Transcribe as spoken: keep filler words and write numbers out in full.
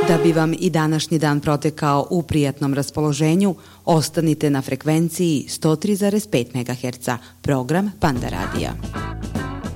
Da bi vam i današnji dan protekao u prijatnom raspoloženju, ostanite na frekvenciji sto tri zarez pet megaherca, program Panda Radija.